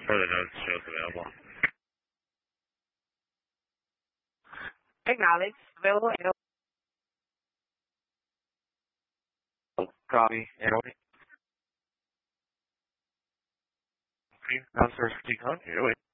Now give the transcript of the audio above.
Further notes shows available. Acknowledge. Available. Copy. Airway. Okay, now source fatigue on. Airway.